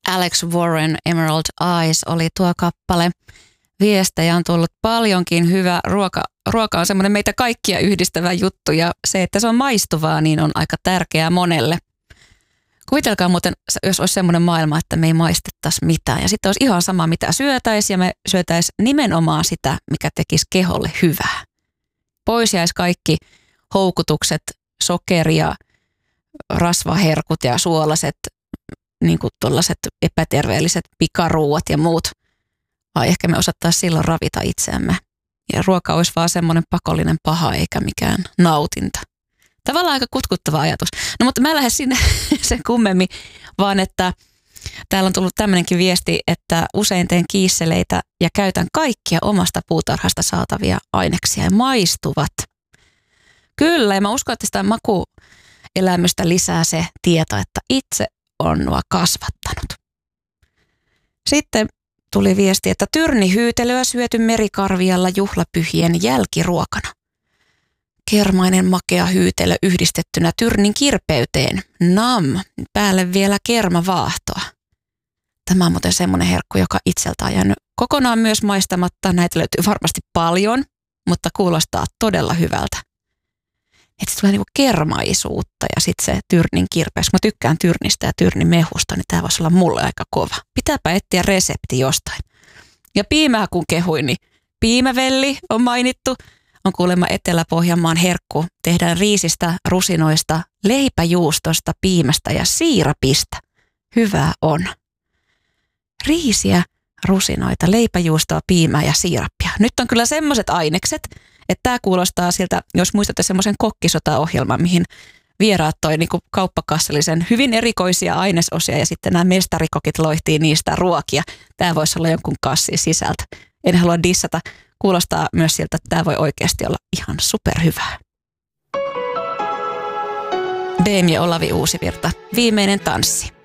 Alex Warren, Emerald Eyes oli tuo kappale. Viestejä on tullut paljonkin. Hyvä ruoka on semmoinen meitä kaikkia yhdistävä juttu ja se, että se on maistuvaa, niin on aika tärkeää monelle. Kuvitelkaa muuten, jos olisi semmoinen maailma, että me ei maistettaisi mitään ja sitten olisi ihan sama mitä syötäisiin ja me syötäisiin nimenomaan sitä, mikä tekisi keholle hyvää. Pois jäisi kaikki houkutukset, sokeria, rasvaherkut ja suolaiset, niin kuin tuollaiset epäterveelliset pikaruuat ja muut. Vai ehkä me osattaisiin silloin ravita itseämme. Ja ruoka olisi vaan semmoinen pakollinen paha eikä mikään nautinta. Tavallaan aika kutkuttava ajatus. No mutta mä en lähde sinne sen kummemmin, vaan että täällä on tullut tämmöinenkin viesti, että usein teen kiisseleitä ja käytän kaikkia omasta puutarhasta saatavia aineksia ja maistuvat. Kyllä, ja mä uskon, että sitä makuelämystä lisää se tieto, että itse on nuo kasvattanut. Sitten tuli viesti, että tyrnihyytelöä syöty merikarvialla juhlapyhien jälkiruokana. Kermainen makea hyytelö yhdistettynä tyrnin kirpeyteen. Nam, päälle vielä kermavaahtoa. Tämä on muuten semmoinen herkku, joka itseltä on jäänyt kokonaan myös maistamatta. Näitä löytyy varmasti paljon, mutta kuulostaa todella hyvältä. Että se tulee niinku kermaisuutta ja sitten se tyrnin kirpeys. Mä tykkään tyrnistä ja tyrnin mehusta, niin tämä voisi olla mulle aika kova. Pitääpä etsiä resepti jostain. Ja piimää kun kehuin, niin piimävelli on mainittu. On kuulemma Etelä-Pohjanmaan herkku. Tehdään riisistä, rusinoista, leipäjuustosta, piimästä ja siirapista. Hyvää on. Riisiä, rusinoita, leipäjuustoa, piimää ja siirappia. Nyt on kyllä semmoiset ainekset, että tämä kuulostaa siltä, jos muistatte semmoisen kokkisota-ohjelman, mihin vieraat toi niin kuin kauppakassallisen hyvin erikoisia ainesosia ja sitten nämä mestarikokit loihtii niistä ruokia. Tämä voisi olla jonkun kassin sisältä. En halua dissata. Kuulostaa myös siltä, että tämä voi oikeasti olla ihan superhyvää. Beem ja Olavi Uusivirta. Viimeinen tanssi.